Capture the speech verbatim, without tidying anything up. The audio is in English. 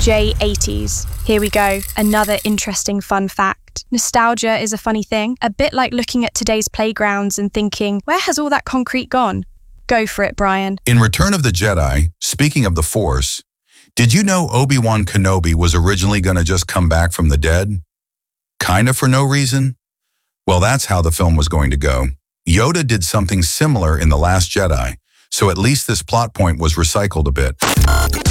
J eighties. Here we go, another interesting fun fact. Nostalgia is a funny thing, a bit like looking at today's playgrounds and thinking, where has all that concrete gone? Go for it, Brian. In Return of the Jedi, speaking of the Force, did you know Obi-Wan Kenobi was originally going to just come back from the dead? Kinda for no reason? Well, that's how the film was going to go. Yoda did something similar in The Last Jedi, so at least this plot point was recycled a bit.